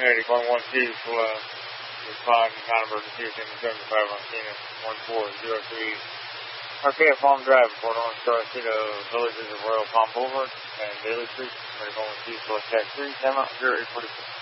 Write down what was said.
community, going 1-2, respond to kind of emergency in 75 on Keenan, 1403. Arcade Farm Drive, Port Orange, Sarasota, Villages of Royal Palm Boulevard, and Daly Street. Going 1-2, select tag 3, time out, 0846.